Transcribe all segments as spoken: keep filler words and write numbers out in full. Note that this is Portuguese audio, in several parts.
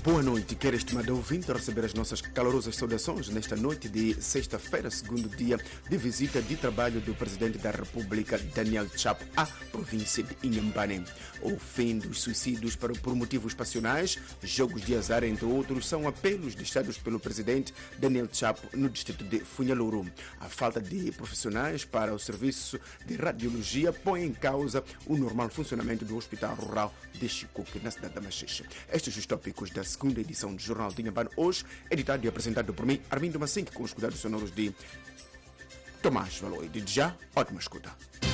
Boa noite, quer estimado ouvinte, receber as nossas calorosas saudações nesta noite de sexta-feira, segundo dia de visita de trabalho do Presidente da República, Daniel Chapo, à província de Inhambane. O fim dos suicídios por motivos passionais, jogos de azar, entre outros, são apelos deixados pelo Presidente Daniel Chapo no distrito de Funhaluru. A falta de profissionais para o serviço de radiologia põe em causa o normal funcionamento do Hospital Rural de Chicuque, na cidade da Machixe. Estes os tópicos da segunda edição do Jornal de Inhambane, hoje editado e apresentado por mim, Armindo Massinque, com os cuidados sonoros de Tomás Valoi. De já, ótima escuta.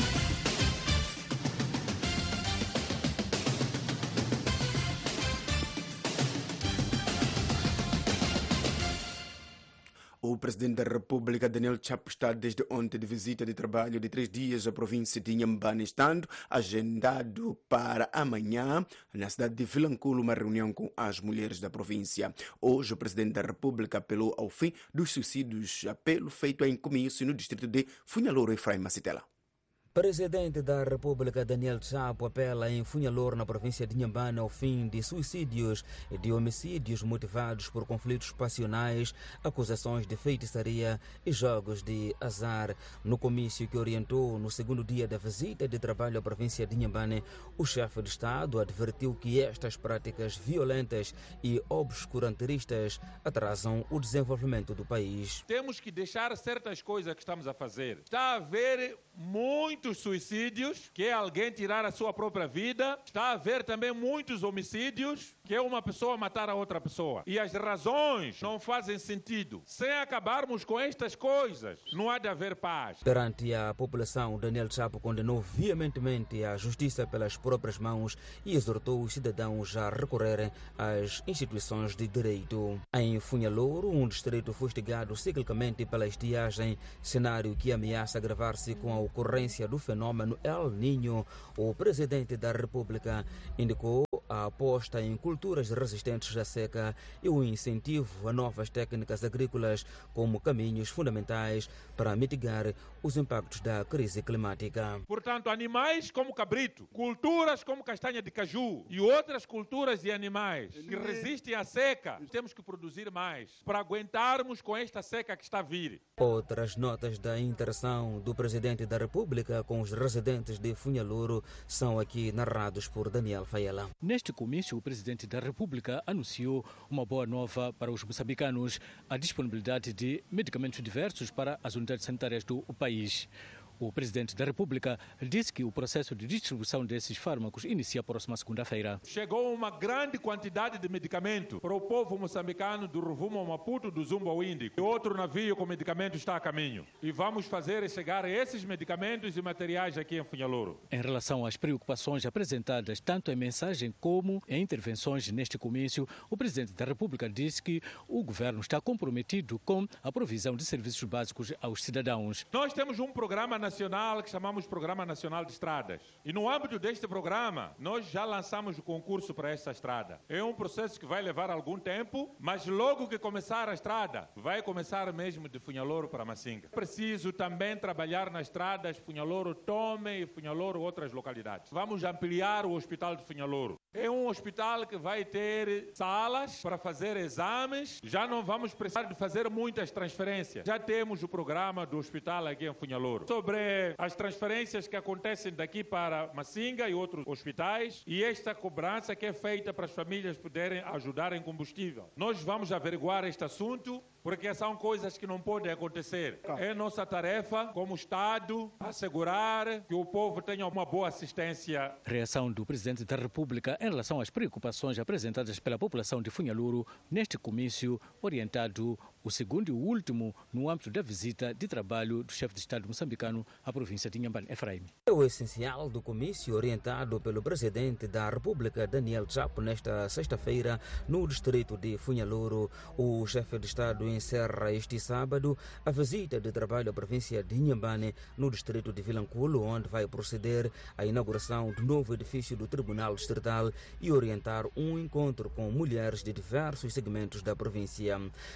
O Presidente da República, Daniel Chapo, está desde ontem de visita de trabalho de três dias à província de Inhambane, estando agendado para amanhã, na cidade de Vilanculo, uma reunião com as mulheres da província. Hoje, o Presidente da República apelou ao fim dos suicídios, apelo feito em comício no distrito de Funhaloro, Efraim Macitela. Presidente da República Daniel Chapo apela em Funhaloro, na província de Inhambane, ao fim de suicídios e de homicídios motivados por conflitos passionais, acusações de feitiçaria e jogos de azar. No comício que orientou no segundo dia da visita de trabalho à província de Inhambane, o chefe de Estado advertiu que estas práticas violentas e obscurantistas atrasam o desenvolvimento do país. Temos que deixar certas coisas que estamos a fazer. Está a haver muito muitos suicídios, que é alguém tirar a sua própria vida. Está a haver também muitos homicídios, que é uma pessoa matar a outra pessoa. E as razões não fazem sentido. Sem acabarmos com estas coisas, não há de haver paz. Perante a população, Daniel Chapo condenou veementemente a justiça pelas próprias mãos e exortou os cidadãos a recorrerem às instituições de direito. Em Funhaloro, um distrito fustigado ciclicamente pela estiagem, cenário que ameaça agravar-se com a ocorrência do fenômeno El Niño, o Presidente da República indicou a aposta em culturas resistentes à seca e o incentivo a novas técnicas agrícolas como caminhos fundamentais para mitigar os impactos da crise climática. Portanto, animais como cabrito, culturas como castanha de caju e outras culturas de animais que resistem à seca, temos que produzir mais para aguentarmos com esta seca que está a vir. Outras notas da interação do Presidente da República com os residentes de Funhaloro são aqui narrados por Daniel Faiela. Neste comício, o Presidente da República anunciou uma boa nova para os moçambicanos: a disponibilidade de medicamentos diversos para as unidades sanitárias do país. O Presidente da República disse que o processo de distribuição desses fármacos inicia a próxima segunda-feira. Chegou uma grande quantidade de medicamento para o povo moçambicano do Ruvumo ao Maputo, do Zumbo ao Índico. Outro navio com medicamentos está a caminho. E vamos fazer chegar esses medicamentos e materiais aqui em Funhaloro. Em relação às preocupações apresentadas tanto em mensagem como em intervenções neste comício, o Presidente da República disse que o governo está comprometido com a provisão de serviços básicos aos cidadãos. Nós temos um programa nacional nacional que chamamos Programa Nacional de Estradas. E no âmbito deste programa, nós já lançamos o concurso para esta estrada. É um processo que vai levar algum tempo, mas logo que começar a estrada, vai começar mesmo de Funhaloro para Macinga. Preciso também trabalhar nas estradas Funhaloro Tome e Funhaloro outras localidades. Vamos ampliar o Hospital de Funhaloro. É um hospital que vai ter salas para fazer exames. Já não vamos precisar de fazer muitas transferências. Já temos o programa do hospital aqui em Funhaloro. Sobre as transferências que acontecem daqui para Macinga e outros hospitais e esta cobrança que é feita para as famílias poderem ajudar em combustível. Nós vamos averiguar este assunto, porque são coisas que não podem acontecer. É nossa tarefa, como Estado, assegurar que o povo tenha uma boa assistência. Reação do Presidente da República em relação às preocupações apresentadas pela população de Funhaloro neste comício, orientado o segundo e o último no âmbito da visita de trabalho do chefe de Estado moçambicano à província de Inhambane, Efraim. É o essencial do comício orientado pelo Presidente da República, Daniel Chapo, nesta sexta-feira, no distrito de Funhaloro. O chefe de Estado encerra este sábado a visita de trabalho à província de Inhambane, no distrito de Vilanculo, onde vai proceder à inauguração do novo edifício do Tribunal Distrital e orientar um encontro com mulheres de diversos segmentos da província.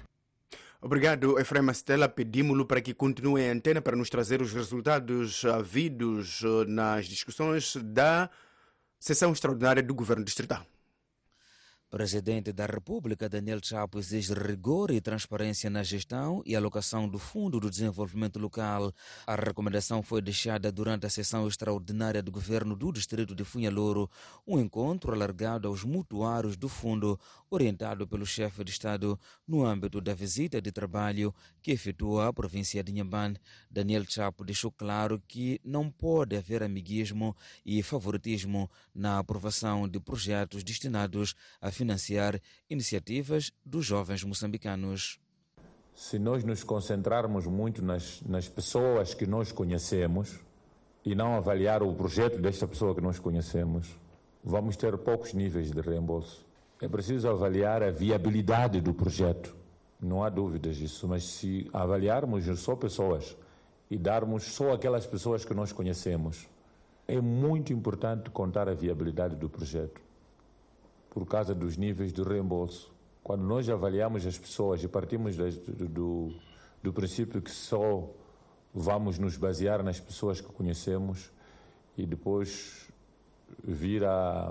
Obrigado, Efraim Stella. Pedimos-lhe para que continue em antena para nos trazer os resultados havidos nas discussões da sessão extraordinária do Governo Distrital. Presidente da República, Daniel Chapo, exige rigor e transparência na gestão e alocação do Fundo do Desenvolvimento Local. A recomendação foi deixada durante a sessão extraordinária do governo do distrito de Funhalouro, um encontro alargado aos mutuários do fundo, orientado pelo chefe de Estado no âmbito da visita de trabalho que efetua a província de Inhambane. Daniel Chapo deixou claro que não pode haver amiguismo e favoritismo na aprovação de projetos destinados a financiar iniciativas dos jovens moçambicanos. Se nós nos concentrarmos muito nas, nas pessoas que nós conhecemos e não avaliar o projeto desta pessoa que nós conhecemos, vamos ter poucos níveis de reembolso. É preciso avaliar a viabilidade do projeto, não há dúvidas disso, mas se avaliarmos só pessoas e darmos só aquelas pessoas que nós conhecemos, é muito importante contar a viabilidade do projeto, por causa dos níveis de reembolso. Quando nós avaliamos as pessoas e partimos do, do, do princípio que só vamos nos basear nas pessoas que conhecemos e depois vir a,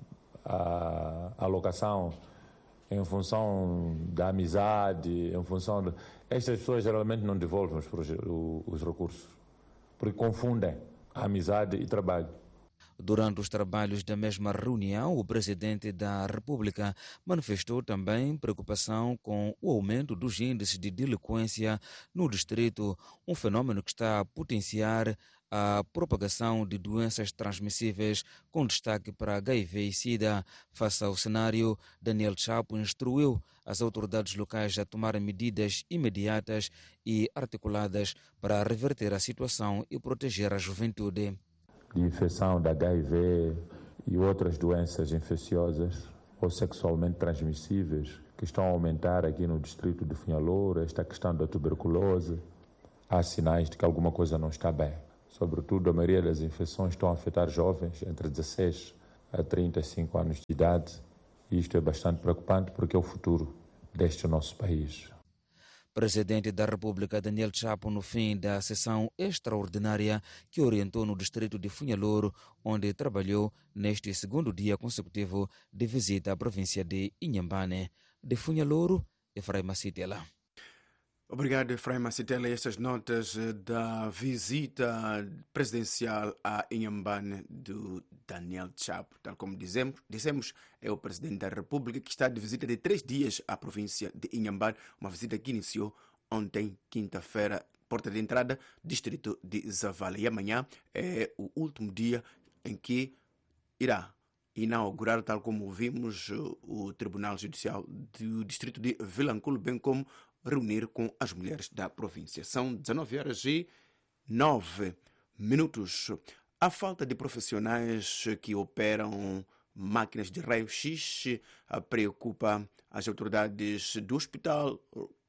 a, a alocação em função da amizade, em função de... Estas pessoas geralmente não devolvem os, os recursos, porque confundem a amizade e trabalho. Durante os trabalhos da mesma reunião, o presidente da República manifestou também preocupação com o aumento dos índices de delinquência no distrito, um fenômeno que está a potenciar a propagação de doenças transmissíveis, com destaque para H I V e SIDA. Face ao cenário, Daniel Chapo instruiu as autoridades locais a tomarem medidas imediatas e articuladas para reverter a situação e proteger a juventude. De infecção da H I V e outras doenças infecciosas ou sexualmente transmissíveis que estão a aumentar aqui no distrito de Funhalouro, esta questão da tuberculose, há sinais de que alguma coisa não está bem. Sobretudo, a maioria das infecções estão a afetar jovens entre dezesseis a trinta e cinco anos de idade, e isto é bastante preocupante porque é o futuro deste nosso país. Presidente da República, Daniel Chapo, no fim da sessão extraordinária que orientou no distrito de Funhalouro, onde trabalhou neste segundo dia consecutivo de visita à província de Inhambane. De Funhalouro, Efraim Macitela. Obrigado, Efraim Macitela. Estas notas da visita presidencial a Inhambane do Daniel Chapo. Tal como dizemos, dissemos, é o presidente da República que está de visita de três dias à província de Inhambane, uma visita que iniciou ontem, quinta-feira, porta de entrada, distrito de Zavala. E amanhã é o último dia em que irá inaugurar, tal como vimos, o Tribunal Judicial do distrito de Vilanculo, bem como reunir com as mulheres da província. São dezenove horas e nove minutos. A falta de profissionais que operam máquinas de raio-x preocupa as autoridades do Hospital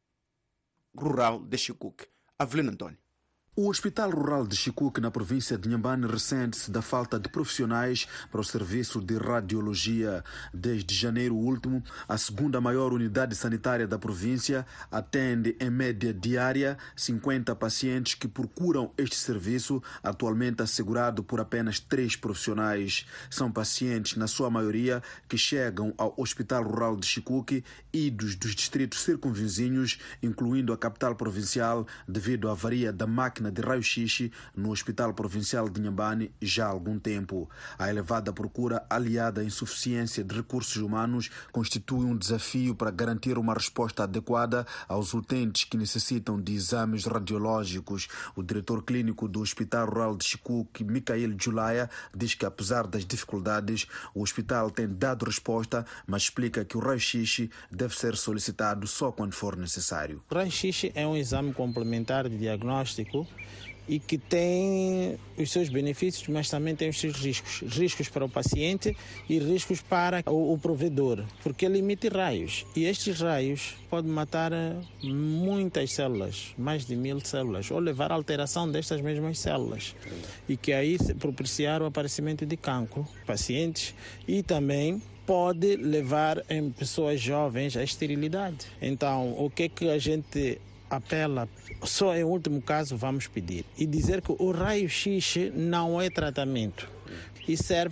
Rural de Chicuque. Avelino Antônio. O Hospital Rural de Chicuque, na província de Inhambane, ressente-se da falta de profissionais para o serviço de radiologia. Desde janeiro último, a segunda maior unidade sanitária da província atende, em média diária, cinquenta pacientes que procuram este serviço, atualmente assegurado por apenas três profissionais. São pacientes, na sua maioria, que chegam ao Hospital Rural de Chicuque e dos, dos distritos circunvizinhos, incluindo a capital provincial, devido à avaria da máquina de raio-x no Hospital Provincial de Inhambane já há algum tempo. A elevada procura, aliada à insuficiência de recursos humanos, constitui um desafio para garantir uma resposta adequada aos utentes que necessitam de exames radiológicos. O diretor clínico do Hospital Rural de Chicuque, Micael Julaya, diz que, apesar das dificuldades, o hospital tem dado resposta, mas explica que o raio-x deve ser solicitado só quando for necessário. O raio-x é um exame complementar de diagnóstico e que tem os seus benefícios, mas também tem os seus riscos. Riscos para o paciente e riscos para o, o provedor, porque ele emite raios. E estes raios podem matar muitas células, mais de mil células, ou levar à alteração destas mesmas células. E que aí propiciar o aparecimento de cancro, pacientes, e também pode levar em pessoas jovens à esterilidade. Então, o que é que a gente apela, só em último caso vamos pedir, e dizer que o raio-x não é tratamento e serve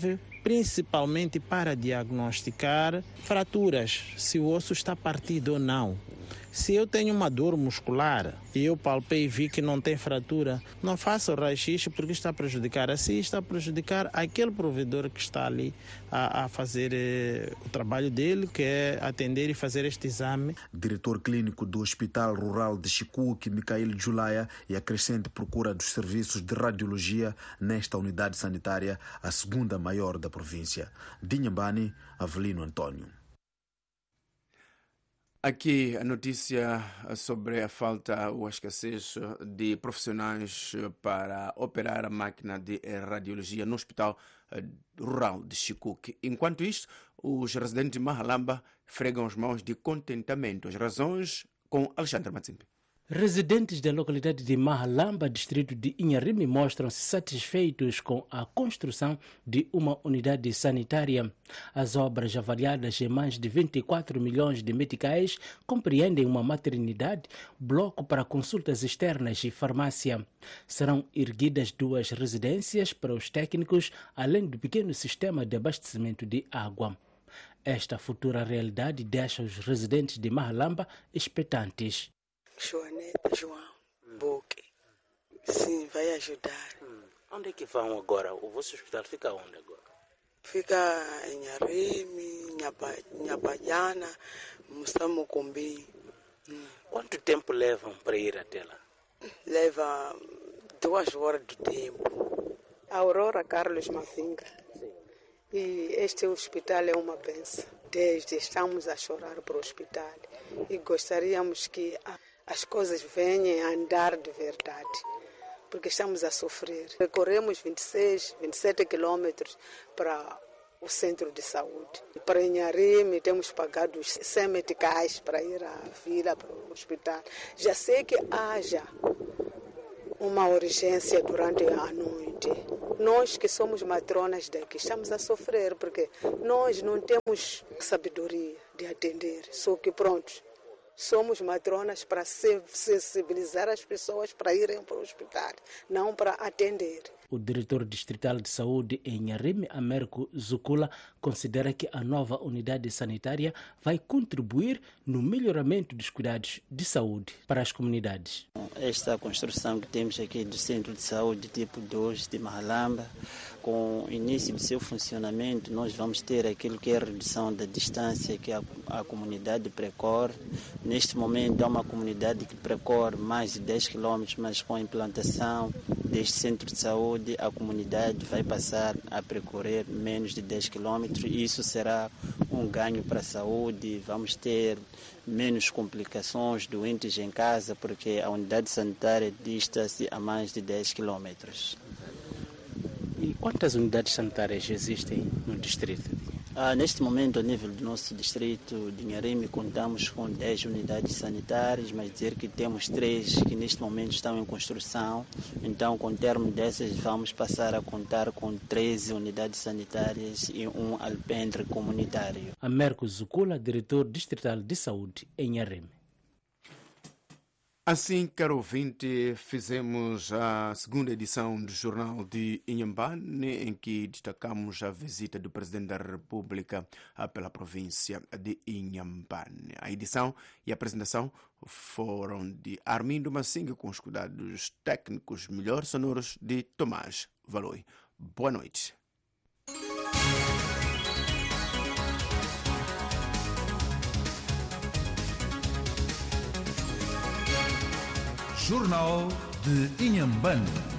principalmente para diagnosticar fraturas, se o osso está partido ou não. Se eu tenho uma dor muscular e eu palpei e vi que não tem fratura, não faço o raio-x porque está a prejudicar. Assim está a prejudicar aquele provedor que está ali a, a fazer eh, o trabalho dele, que é atender e fazer este exame. Diretor clínico do Hospital Rural de Chicuque, Micael Julaya, e a crescente procura dos serviços de radiologia nesta unidade sanitária, a segunda maior da província. De Inhambane, Avelino Antônio. Aqui a notícia sobre a falta ou a escassez de profissionais para operar a máquina de radiologia no Hospital Rural de Chicuque. Enquanto isto, os residentes de Mahalamba fregam as mãos de contentamento. As razões com Alexandre Matsimbi. Residentes da localidade de Mahalamba, distrito de Inharime, mostram-se satisfeitos com a construção de uma unidade sanitária. As obras, avaliadas em mais de vinte e quatro milhões de meticais, compreendem uma maternidade, bloco para consultas externas e farmácia. Serão erguidas duas residências para os técnicos, além do pequeno sistema de abastecimento de água. Esta futura realidade deixa os residentes de Mahalamba expectantes. Joanete, João, Boque. Sim, vai ajudar. Hum. Onde é que vão agora? O vosso hospital fica onde agora? Fica em Arime, Nhapajana, Mussamucumbi. Hum. Quanto tempo levam para ir até lá? Leva duas horas de tempo. Aurora Carlos Mavinga. Sim. E este hospital é uma bênção. Desde estamos a chorar para o hospital e gostaríamos que a as coisas venham a andar de verdade, porque estamos a sofrer. Recorremos vinte e seis, vinte e sete quilômetros para o centro de saúde. Para Inharime temos pagado cem meticais para ir à vila, para o hospital. Já sei que haja uma urgência durante a noite. Nós que somos matronas daqui estamos a sofrer, porque nós não temos sabedoria de atender. Só que pronto, somos matronas para sensibilizar as pessoas para irem para o hospital, não para atender. O diretor distrital de saúde em Inharime, Américo Zucula, considera que a nova unidade sanitária vai contribuir no melhoramento dos cuidados de saúde para as comunidades. Esta construção que temos aqui do Centro de Saúde tipo dois de Mahalamba, com o início do seu funcionamento, nós vamos ter aquilo que é a redução da distância que a, a comunidade percorre. Neste momento há uma comunidade que percorre mais de dez quilômetros, mas com a implantação deste centro de saúde, a comunidade vai passar a percorrer menos de dez quilômetros e isso será um ganho para a saúde. Vamos ter menos complicações, doentes em casa, porque a unidade sanitária dista-se a mais de dez quilômetros. E quantas unidades sanitárias existem no distrito? Ah, neste momento, a nível do nosso distrito de Inharime, contamos com dez unidades sanitárias, mas dizer que temos três que neste momento estão em construção. Então, com o termo dessas, vamos passar a contar com treze unidades sanitárias e um alpendre comunitário. Américo Zucula, diretor distrital de saúde em Inharime. Assim, caro ouvinte, fizemos a segunda edição do Jornal de Inhambane, em que destacamos a visita do Presidente da República pela província de Inhambane. A edição e a apresentação foram de Armindo Massinga, com os cuidados técnicos melhores sonoros de Tomás Valoi. Boa noite. Jornal de Inhambane.